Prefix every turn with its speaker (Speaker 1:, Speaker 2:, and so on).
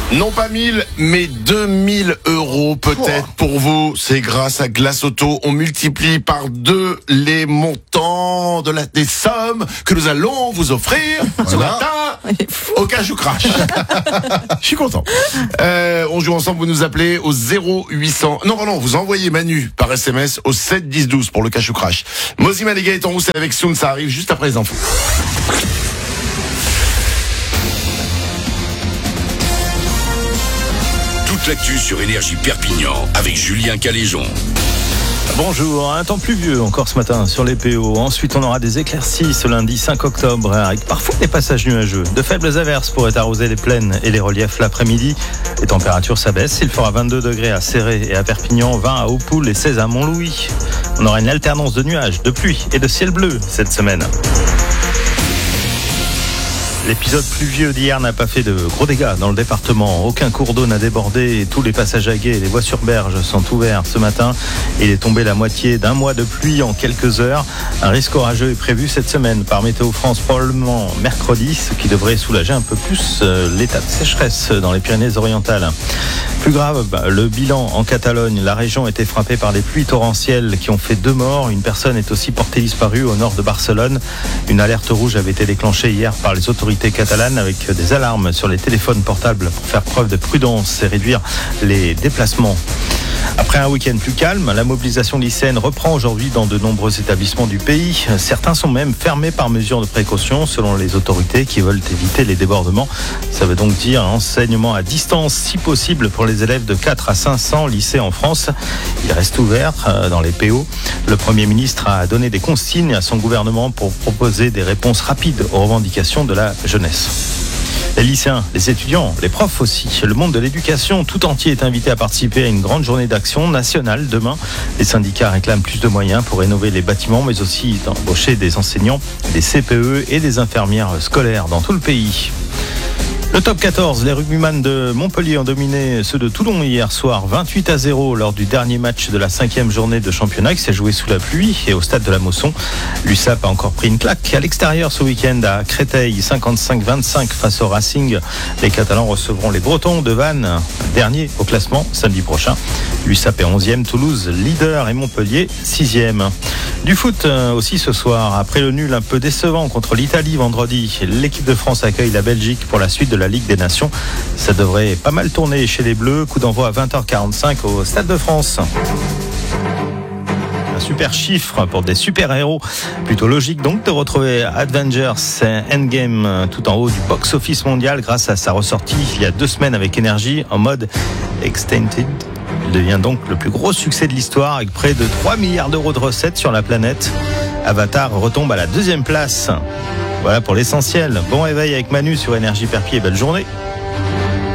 Speaker 1: Non pas 1000, mais 2000 € peut-être pour vous. C'est grâce à Glace Auto. On multiplie par 2 les montants des sommes que nous allons vous offrir ce matin au Cash ou Crash. Je suis content. On joue ensemble, vous nous appelez au 0800... Non, vous envoyez Manu par SMS au 7 10 12 pour le Cash ou Crash. Mozima les gars est en route avec Soun, ça arrive juste après les infos.
Speaker 2: Toute l'actu sur Énergie Perpignan avec Julien Caléjon.
Speaker 3: Bonjour, un temps pluvieux encore ce matin sur les PO. Ensuite, on aura des éclaircies ce lundi 5 octobre avec parfois des passages nuageux. De faibles averses pourraient arroser les plaines et les reliefs l'après-midi. Les températures s'abaissent. Il fera 22 degrés à Céré et à Perpignan, 20 à Hautpoul et 16 à Montlouis. On aura une alternance de nuages, de pluie et de ciel bleu cette semaine. L'épisode pluvieux d'hier n'a pas fait de gros dégâts dans le département. Aucun cours d'eau n'a débordé et tous les passages à gué et les voies sur berge sont ouverts ce matin. Il est tombé la moitié d'un mois de pluie en quelques heures. Un risque orageux est prévu cette semaine par Météo France, probablement mercredi, ce qui devrait soulager un peu plus l'état de sécheresse dans les Pyrénées-Orientales. Plus grave, le bilan en Catalogne. La région a été frappée par des pluies torrentielles qui ont fait 2 morts. Une personne est aussi portée disparue au nord de Barcelone. Une alerte rouge avait été déclenchée hier par les autorités catalanes avec des alarmes sur les téléphones portables pour faire preuve de prudence et réduire les déplacements. Après un week-end plus calme, la mobilisation lycéenne reprend aujourd'hui dans de nombreux établissements du pays. Certains sont même fermés par mesure de précaution selon les autorités qui veulent éviter les débordements. Ça veut donc dire un enseignement à distance si possible pour les élèves de 4 à 500 lycées en France. Il reste ouvert dans les PO. Le Premier ministre a donné des consignes à son gouvernement pour proposer des réponses rapides aux revendications de la jeunesse. Les lycéens, les étudiants, les profs aussi. Le monde de l'éducation tout entier est invité à participer à une grande journée d'action nationale demain. Les syndicats réclament plus de moyens pour rénover les bâtiments, mais aussi d'embaucher des enseignants, des CPE et des infirmières scolaires dans tout le pays. Le top 14, les rugbyman de Montpellier ont dominé ceux de Toulon hier soir 28-0 lors du dernier match de la 5e journée de championnat qui s'est joué sous la pluie et au stade de la Mosson. L'USAP a encore pris une claque à l'extérieur ce week-end à Créteil, 55-25 face au Racing. Les Catalans recevront les Bretons de Vannes, dernier au classement samedi prochain. L'USAP est 11e, Toulouse leader et Montpellier 6e. Du foot aussi ce soir, après le nul un peu décevant contre l'Italie vendredi, l'équipe de France accueille la Belgique pour la suite de la Ligue des Nations. Ça devrait pas mal tourner chez les Bleus. Coup d'envoi à 20h45 au Stade de France. Un super chiffre pour des super-héros. Plutôt logique donc de retrouver Avengers Endgame tout en haut du box-office mondial grâce à sa ressortie il y a 2 semaines avec énergie en mode Extended. Il devient donc le plus gros succès de l'histoire avec près de 3 milliards d'euros de recettes sur la planète. Avatar retombe à la 2e place. Voilà pour l'essentiel. Bon réveil avec Manu sur Énergie Perpignan et belle journée.